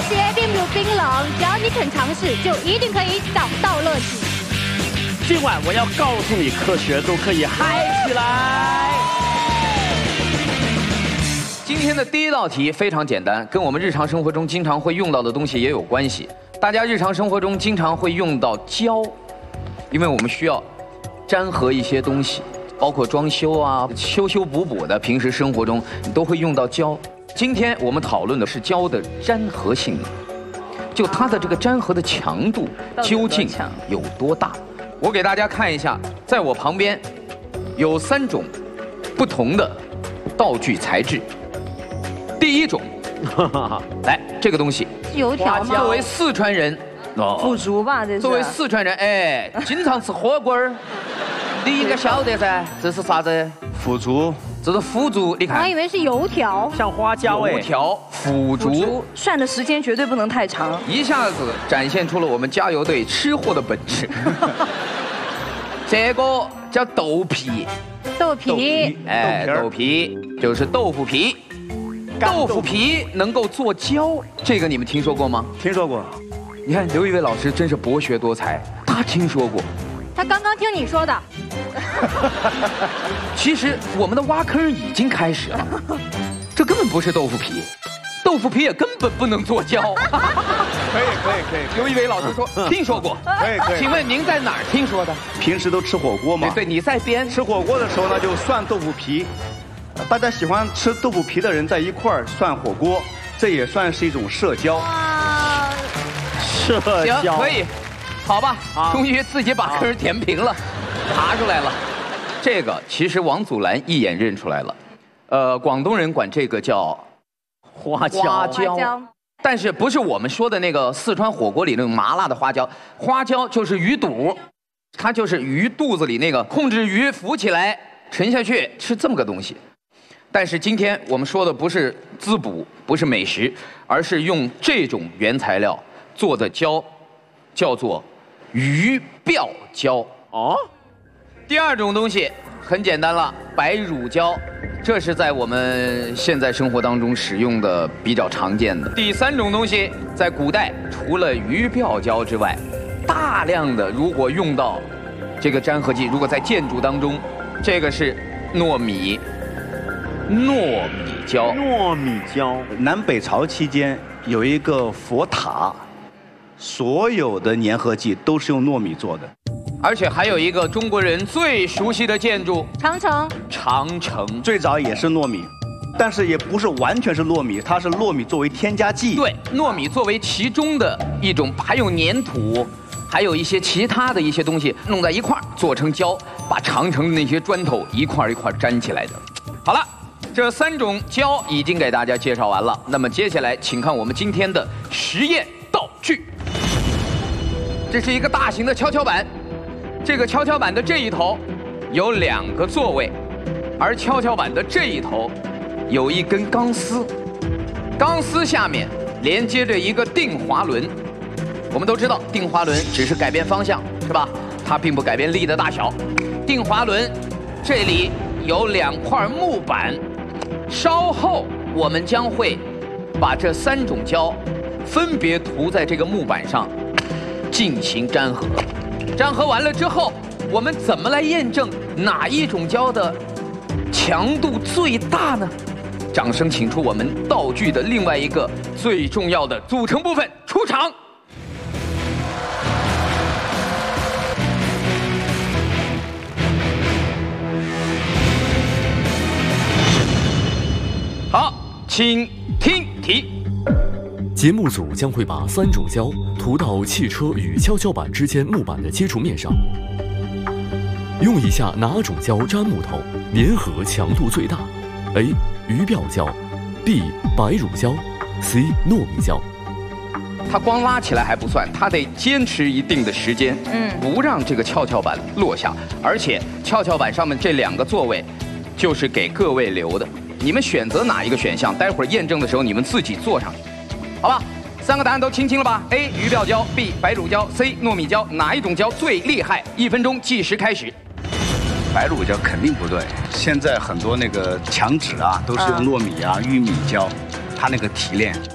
些并不冰冷，只要你肯尝试，就一定可以找到乐趣。 今晚我要告诉你，科学都可以嗨起来。 今天的第一道题非常简单，跟我们日常生活中经常会用到的东西也有关系。大家日常生活中经常会用到胶，因为我们需要粘合一些东西，包括装修啊、修修补补的，平时生活中你都会用到胶。今天我们讨论的是胶的粘合性能，就它的这个粘合的强度究竟有多大？我给大家看一下，在我旁边有3种不同的道具材质。第一种，来这个东西， 油条吗？ 作为四川人， 腐竹吧，这是。 作为四川人，哎，经常吃火锅儿，你应该晓得噻，这是啥子？ 腐竹， 这是腐竹，你看我还以。为是油条。 像花椒哎， 油条、腐竹， 涮的时间绝对不能太长。 一下子展现出了我们加油队吃货的本质。这个叫豆皮， 豆皮， 哎，豆皮就是豆腐皮。豆腐皮能够做胶，这个你们听说过吗？ 听说过。 你看刘仪伟老师真是博学多才，他听说过。 他刚刚听你说的。 其实我们的挖坑已经开始了，这根本不是豆腐皮，豆腐皮也根本不能做胶。 可以。 刘仪伟老师说听说过， 可以。 请问您在哪儿听说的？ 平时都吃火锅嘛？ 对，你在编。 吃火锅的时候呢，就涮豆腐皮。大家喜欢吃豆腐皮的人在一块儿涮火锅，这也算是一种社交。 社行， 交可以，好吧，终于自己把坑填平了，爬出来了。这个其实王祖蓝一眼认出来了，广东人管这个叫花椒。 花椒，但是不是我们说的那个四川火锅里那种麻辣的花椒，花椒就是鱼肚，它就是鱼肚子里那个控制鱼浮起来沉下去是这么个东西。但是今天我们说的不是滋补，不是美食，而是用这种原材料做的胶，叫做鱼鳔胶。 哦， 第二种东西很简单了，白乳胶，这是在我们现在生活当中使用的比较常见的。第三种东西，在古代除了鱼鳔胶之外，大量的如果用到这个粘合剂，如果在建筑当中，这个是糯米胶。 糯米胶。 南北朝期间有一个佛塔，所有的粘合剂都是用糯米做的。 而且还有一个中国人最熟悉的建筑长城。 长城， 最早也是糯米，但是也不是完全是糯米，它是糯米作为添加剂。 对，糯米作为其中的一种，还有粘土，还有一些其他的一些东西弄在一块儿做成胶，把长城的那些砖头一块一块粘起来的。好了，这3种胶已经给大家介绍完了，那么接下来请看我们今天的实验道具。这是一个大型的跷跷板，这个跷跷板的这一头有2个座位，而跷跷板的这一头有一根钢丝，钢丝下面连接着一个定滑轮。我们都知道定滑轮只是改变方向，是吧？它并不改变力的大小。定滑轮这里有2块木板，稍后我们将会把这3种胶分别涂在这个木板上进行粘合。粘合完了之后，我们怎么来验证哪一种胶的强度最大呢？掌声请出我们道具的另外一个最重要的组成部分出场。好，请听题。 节目组将会把3种胶涂到汽车与跷跷板之间木板的接触面上。用以下哪种胶粘木头，粘合强度最大 ？A. 鱼鳔胶 B. 白乳胶 C. 糯米胶。 它光拉起来还不算，它得坚持一定的时间，不让这个跷跷板落下。而且跷跷板上面这2个座位，就是给各位留的。你们选择哪一个选项，待会儿验证的时候你们自己坐上去，好吧？3个答案都听清了吧 ？A. 鱼鳔胶 B. 白乳胶 C. 糯米胶，哪一种胶最厉害？1分钟计时开始。 白乳胶肯定不对，现在很多那个墙纸啊都是用糯米啊、玉米胶，它那个提炼